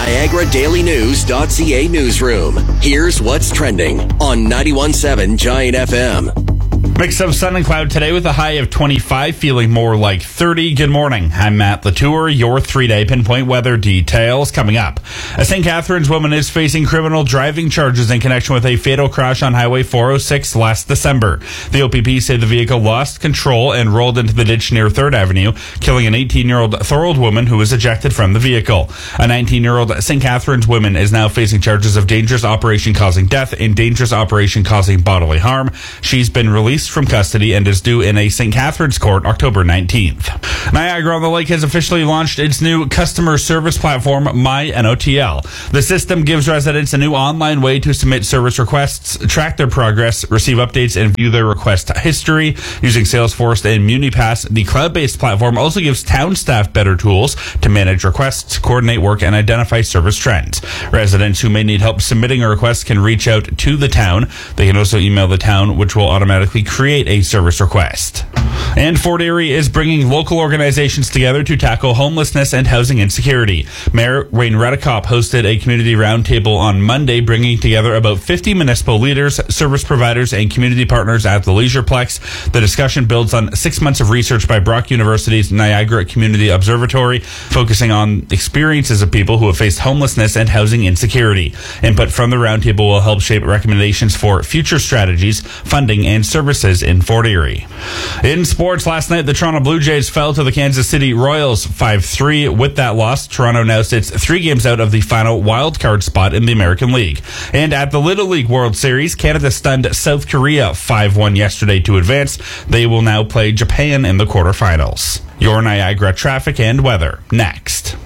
NiagaraDailyNews.ca newsroom. Here's what's trending on 91.7 Giant FM. Mix of sun and cloud today with a high of 25, feeling more like 30. Good morning. I'm Matt Latour. Your 3-day pinpoint weather details coming up. A St. Catharines woman is facing criminal driving charges in connection with a fatal crash on Highway 406 last December. The OPP say the vehicle lost control and rolled into the ditch near 3rd Avenue, killing an 18-year-old Thorold woman who was ejected from the vehicle. A 19-year-old St. Catharines woman is now facing charges of dangerous operation causing death and dangerous operation causing bodily harm. She's been released from custody and is due in a St. Catharines court October 19th. Niagara-on-the-Lake has officially launched its new customer service platform, MyNOTL. The system gives residents a new online way to submit service requests, track their progress, receive updates, and view their request history. Using Salesforce and MuniPass, the cloud-based platform also gives town staff better tools to manage requests, coordinate work, and identify service trends. Residents who may need help submitting a request can reach out to the town. They can also email the town, which will automatically create a service request. And Fort Erie is bringing local organizations together to tackle homelessness and housing insecurity. Mayor Wayne Redekop hosted a community roundtable on Monday, bringing together about 50 municipal leaders, service providers, and community partners at the Leisureplex. The discussion builds on 6 months of research by Brock University's Niagara Community Observatory, focusing on experiences of people who have faced homelessness and housing insecurity. Input from the roundtable will help shape recommendations for future strategies, funding, and services in Fort Erie. In sports, last night the Toronto Blue Jays fell to the Kansas City Royals 5-3. With that loss, Toronto now sits 3 games out of the final wild card spot in the American League. And at the Little League World Series, Canada stunned South Korea 5-1 yesterday to advance. They will now play Japan in the quarterfinals. Your Niagara traffic and weather next.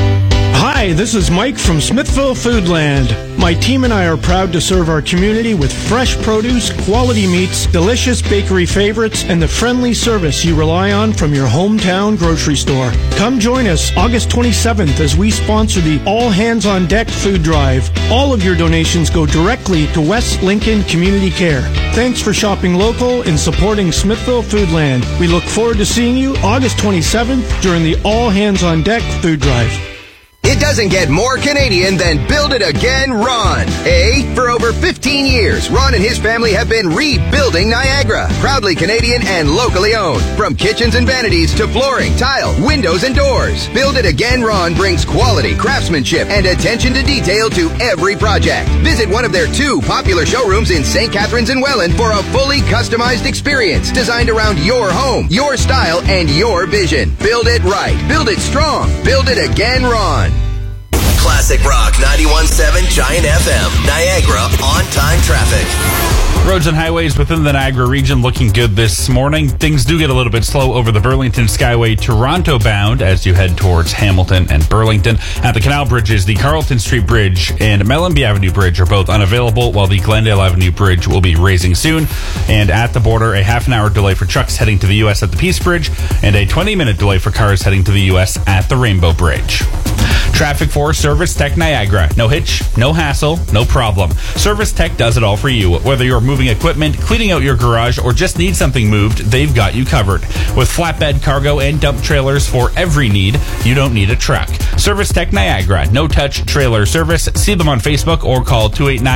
Hi, this is Mike from Smithville Foodland. My team and I are proud to serve our community with fresh produce, quality meats, delicious bakery favorites, and the friendly service you rely on from your hometown grocery store. Come join us August 27th as we sponsor the All Hands on Deck food drive. All of your donations go directly to West Lincoln Community Care. Thanks for shopping local and supporting Smithville Foodland. We look forward to seeing you August 27th during the All Hands on Deck food drive. It doesn't get more Canadian than Build It Again Ron. For over 15 years, Ron and his family have been rebuilding Niagara. Proudly Canadian and locally owned. From kitchens and vanities to flooring, tile, windows, and doors. Build It Again Ron brings quality, craftsmanship, and attention to detail to every project. Visit one of their 2 popular showrooms in St. Catharines and Welland for a fully customized experience designed around your home, your style, and your vision. Build it right. Build it strong. Build it again, Ron. Classic Rock 91.7 Giant FM. Niagara on-time traffic. Roads and highways within the Niagara region looking good this morning. Things do get a little bit slow over the Burlington Skyway Toronto bound as you head towards Hamilton and Burlington. At the canal bridges, the Carleton Street Bridge and Mellenby Avenue Bridge are both unavailable, while the Glendale Avenue Bridge will be raising soon. And at the border, a half-an-hour delay for trucks heading to the U.S. at the Peace Bridge and a 20-minute delay for cars heading to the U.S. at the Rainbow Bridge. Traffic for Service Tech Niagara. No hitch, no hassle, no problem. Service Tech does it all for you. Whether you're moving equipment, cleaning out your garage, or just need something moved, they've got you covered. With flatbed, cargo, and dump trailers for every need, you don't need a truck. Service Tech Niagara. No touch trailer service. See them on Facebook or call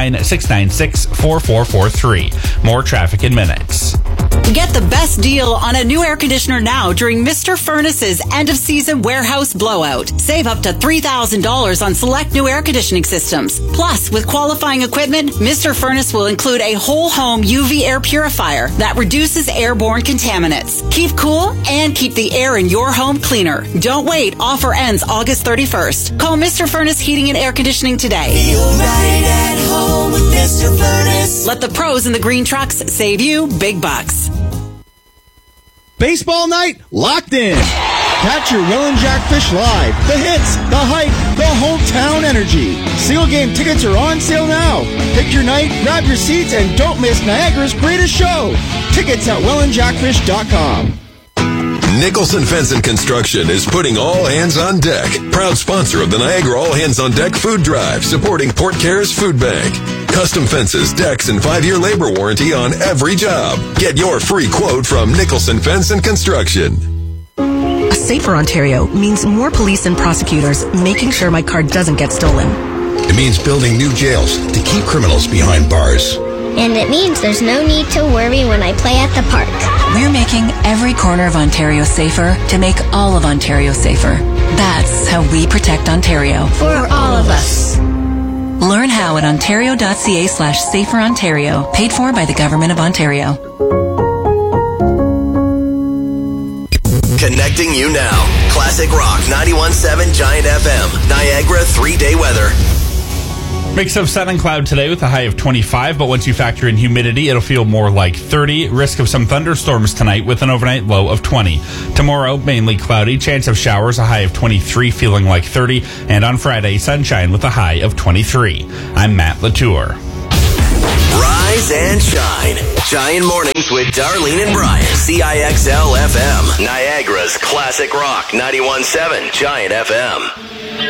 289-696-4443. More traffic in minutes. Get the best deal on a new air conditioner now during Mr. Furnace's end-of-season warehouse blowout. Save up to $3,000 on select new air conditioning systems. Plus, with qualifying equipment, Mr. Furnace will include a whole home UV air purifier that reduces airborne contaminants. Keep cool and keep the air in your home cleaner. Don't wait. Offer ends August 31st. Call Mr. Furnace Heating and Air Conditioning today. Feel right at home with Mr. Furnace. Let the pros in the green trucks save you big bucks. Baseball night locked in. Catch your Will and Jack Fish live. The hits, the hype, the hometown energy. Single game tickets are on sale now. Pick your night, grab your seats, and don't miss Niagara's greatest show. Tickets at willandjackfish.com. Nicholson Fence and Construction is putting all hands on deck. Proud sponsor of the Niagara All Hands on Deck food drive, supporting Port Care's Food Bank. Custom fences, decks, and 5-year labor warranty on every job. Get your free quote from Nicholson Fence and Construction. A Safer Ontario means more police and prosecutors making sure my car doesn't get stolen. It means building new jails to keep criminals behind bars. And it means there's no need to worry when I play at the park. We're making every corner of Ontario safer to make all of Ontario safer. That's how we protect Ontario. For all of us. Learn how at ontario.ca/saferontario, paid for by the Government of Ontario. Connecting you now. Classic Rock 91.7 Giant FM. Niagara 3-day weather. Mix of sun and cloud today with a high of 25, but once you factor in humidity, it'll feel more like 30. Risk of some thunderstorms tonight with an overnight low of 20. Tomorrow, mainly cloudy, chance of showers, a high of 23, feeling like 30. And on Friday, sunshine with a high of 23. I'm Matt Latour. Rise and shine. Giant Mornings with Darlene and Brian. CIXL FM. Niagara's Classic Rock 91.7 Giant FM.